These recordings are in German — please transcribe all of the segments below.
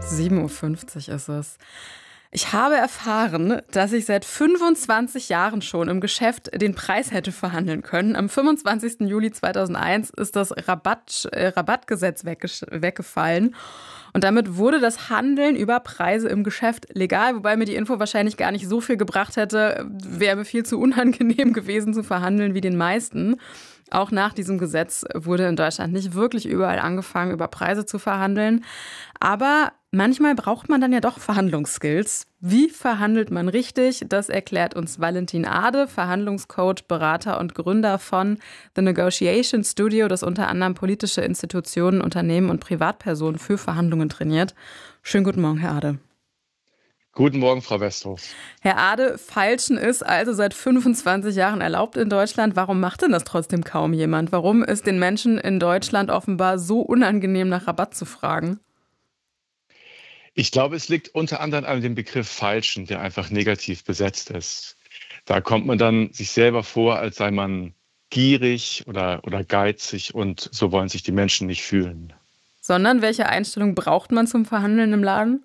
7:50 Uhr ist es. Ich habe erfahren, dass ich seit 25 Jahren schon im Geschäft den Preis hätte verhandeln können. Am 25. Juli 2001 ist das Rabattgesetz weggefallen. Und damit wurde das Handeln über Preise im Geschäft legal, wobei mir die Info wahrscheinlich gar nicht so viel gebracht hätte. Wäre mir viel zu unangenehm gewesen zu verhandeln wie den meisten. Auch nach diesem Gesetz wurde in Deutschland nicht wirklich überall angefangen, über Preise zu verhandeln. Aber manchmal braucht man dann ja doch Verhandlungsskills. Wie verhandelt man richtig? Das erklärt uns Valentin Adde, Verhandlungscoach, Berater und Gründer von The Negotiation Studio, das unter anderem politische Institutionen, Unternehmen und Privatpersonen für Verhandlungen trainiert. Schönen guten Morgen, Herr Adde. Guten Morgen, Frau Westhoff. Herr Adde, Feilschen ist also seit 25 Jahren erlaubt in Deutschland. Warum macht denn das trotzdem kaum jemand? Warum ist den Menschen in Deutschland offenbar so unangenehm, nach Rabatt zu fragen? Ich glaube, es liegt unter anderem an dem Begriff Feilschen, der einfach negativ besetzt ist. Da kommt man dann sich selber vor, als sei man gierig oder geizig, und so wollen sich die Menschen nicht fühlen. Sondern welche Einstellung braucht man zum Verhandeln im Laden?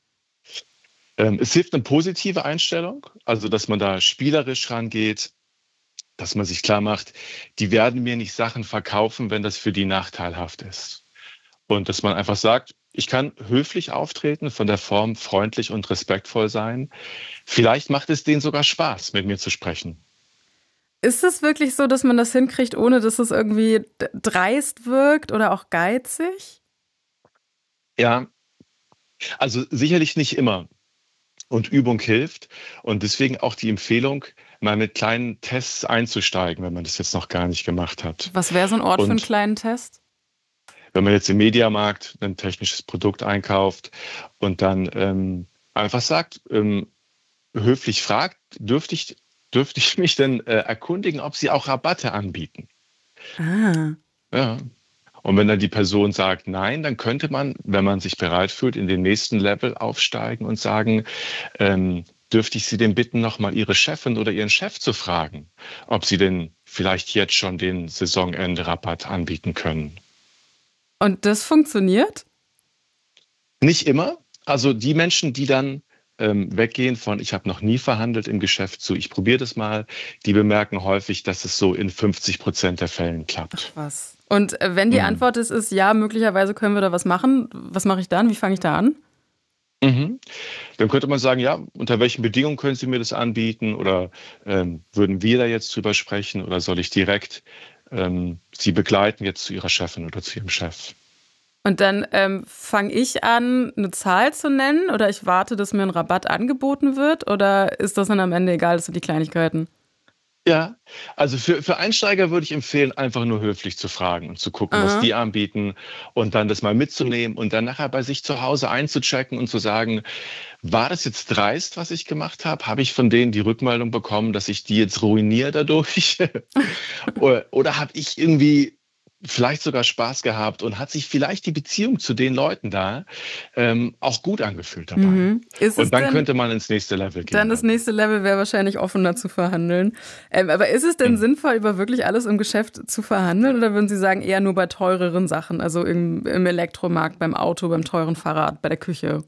Es hilft eine positive Einstellung, also dass man da spielerisch rangeht, dass man sich klar macht, die werden mir nicht Sachen verkaufen, wenn das für die nachteilhaft ist. Und dass man einfach sagt, ich kann höflich auftreten, von der Form freundlich und respektvoll sein. Vielleicht macht es denen sogar Spaß, mit mir zu sprechen. Ist es wirklich so, dass man das hinkriegt, ohne dass es irgendwie dreist wirkt oder auch geizig? Ja, also sicherlich nicht immer. Und Übung hilft. Und deswegen auch die Empfehlung, mal mit kleinen Tests einzusteigen, wenn man das jetzt noch gar nicht gemacht hat. Was wäre so ein Ort für einen kleinen Test? Wenn man jetzt im Mediamarkt ein technisches Produkt einkauft und dann einfach sagt, höflich fragt, dürfte ich mich denn erkundigen, ob sie auch Rabatte anbieten? Ah. Ja. Und wenn dann die Person sagt nein, dann könnte man, wenn man sich bereit fühlt, in den nächsten Level aufsteigen und sagen, dürfte ich Sie denn bitten, nochmal Ihre Chefin oder Ihren Chef zu fragen, ob Sie denn vielleicht jetzt schon den Saisonende-Rabatt anbieten können? Und das funktioniert? Nicht immer. Also die Menschen, die dann weggehen von ich habe noch nie verhandelt im Geschäft zu ich probiere das mal, die bemerken häufig, dass es so in 50% der Fällen klappt. Ach was. Und wenn die Antwort ist, ja, möglicherweise können wir da was machen, was mache ich dann? Wie fange ich da an? Dann könnte man sagen, ja, unter welchen Bedingungen können Sie mir das anbieten? Oder würden wir da jetzt drüber sprechen? Oder soll ich direkt Sie begleiten jetzt zu Ihrer Chefin oder zu Ihrem Chef? Und dann fange ich an, eine Zahl zu nennen, oder ich warte, dass mir ein Rabatt angeboten wird? Oder ist das dann am Ende egal, das sind die Kleinigkeiten? Ja, also für Einsteiger würde ich empfehlen, einfach nur höflich zu fragen und zu gucken, was die anbieten und dann das mal mitzunehmen und dann nachher bei sich zu Hause einzuchecken und zu sagen, war das jetzt dreist, was ich gemacht habe? Habe ich von denen die Rückmeldung bekommen, dass ich die jetzt ruiniere dadurch? Oder habe ich irgendwie vielleicht sogar Spaß gehabt und hat sich vielleicht die Beziehung zu den Leuten da auch gut angefühlt dabei. Und dann könnte man ins nächste Level gehen. Dann das nächste Level wäre wahrscheinlich offener zu verhandeln. Aber ist es denn sinnvoll, über wirklich alles im Geschäft zu verhandeln? Oder würden Sie sagen, eher nur bei teureren Sachen? Also im Elektromarkt, beim Auto, beim teuren Fahrrad, bei der Küche?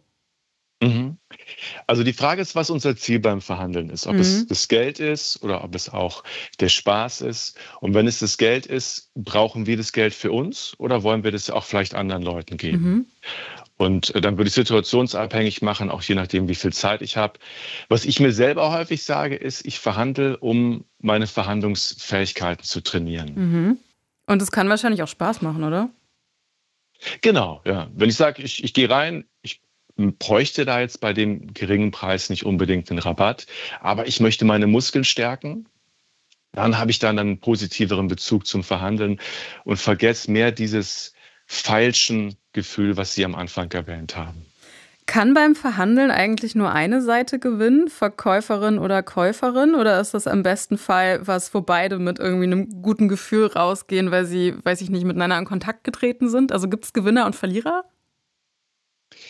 Also die Frage ist, was unser Ziel beim Verhandeln ist. Ob es das Geld ist oder ob es auch der Spaß ist. Und wenn es das Geld ist, brauchen wir das Geld für uns oder wollen wir das auch vielleicht anderen Leuten geben? Und dann würde ich situationsabhängig machen, auch je nachdem, wie viel Zeit ich habe. Was ich mir selber häufig sage, ist, ich verhandle, um meine Verhandlungsfähigkeiten zu trainieren. Und es kann wahrscheinlich auch Spaß machen, oder? Genau, ja. Wenn ich sage, ich gehe rein, ich bräuchte da jetzt bei dem geringen Preis nicht unbedingt einen Rabatt, aber ich möchte meine Muskeln stärken, dann habe ich dann einen positiveren Bezug zum Verhandeln und vergesse mehr dieses falschen Gefühl, was Sie am Anfang erwähnt haben. Kann beim Verhandeln eigentlich nur eine Seite gewinnen, Verkäuferin oder Käuferin? Oder ist das im besten Fall was, wo beide mit irgendwie einem guten Gefühl rausgehen, weil sie, weiß ich nicht, miteinander in Kontakt getreten sind? Also gibt es Gewinner und Verlierer?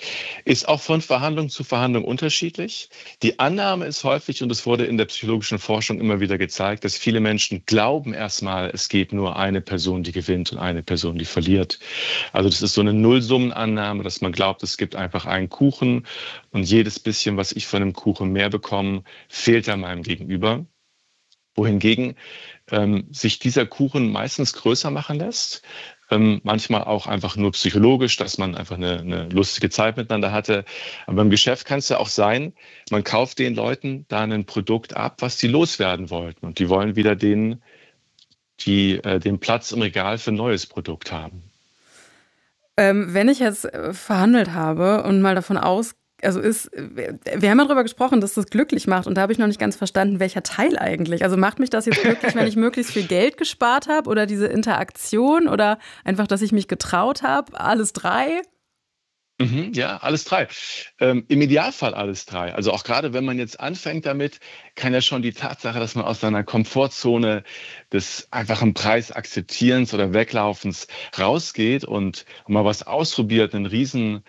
Ist auch von Verhandlung zu Verhandlung unterschiedlich. Die Annahme ist häufig, und es wurde in der psychologischen Forschung immer wieder gezeigt, dass viele Menschen glauben erstmal, es gibt nur eine Person, die gewinnt und eine Person, die verliert. Also das ist so eine Nullsummenannahme, dass man glaubt, es gibt einfach einen Kuchen und jedes bisschen, was ich von dem Kuchen mehr bekomme, fehlt an meinem Gegenüber. Wohingegen sich dieser Kuchen meistens größer machen lässt. Manchmal auch einfach nur psychologisch, dass man einfach eine lustige Zeit miteinander hatte. Aber im Geschäft kann es ja auch sein, man kauft den Leuten da ein Produkt ab, was die loswerden wollten. Und die wollen wieder den Platz im Regal für ein neues Produkt haben. Wenn ich jetzt verhandelt habe und mal davon ausgehe, wir haben ja darüber gesprochen, dass das glücklich macht und da habe ich noch nicht ganz verstanden, welcher Teil eigentlich. Also macht mich das jetzt glücklich, wenn ich möglichst viel Geld gespart habe oder diese Interaktion oder einfach, dass ich mich getraut habe? Alles drei? Ja, alles drei. Im Idealfall alles drei. Also auch gerade wenn man jetzt anfängt damit, kann ja schon die Tatsache, dass man aus seiner Komfortzone des einfachen Preisakzeptierens oder Weglaufens rausgeht und mal was ausprobiert, einen riesen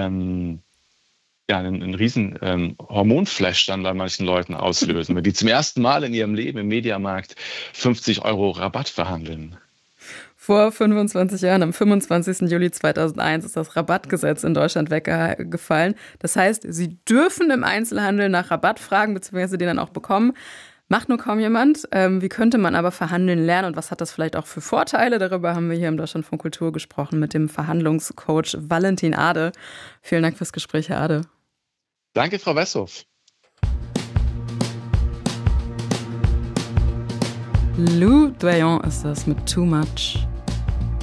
Hormonflash dann bei manchen Leuten auslösen, wenn die zum ersten Mal in ihrem Leben im Mediamarkt 50 € Rabatt verhandeln. Vor 25 Jahren, am 25. Juli 2001, ist das Rabattgesetz in Deutschland weggefallen. Das heißt, Sie dürfen im Einzelhandel nach Rabatt fragen, beziehungsweise den dann auch bekommen. Macht nur kaum jemand. Wie könnte man aber verhandeln lernen und was hat das vielleicht auch für Vorteile? Darüber haben wir hier im Deutschlandfunk Kultur gesprochen mit dem Verhandlungscoach Valentin Ade. Vielen Dank fürs Gespräch, Herr Ade. Danke, Frau Westhoff. Lou Doyon ist das mit Too Much.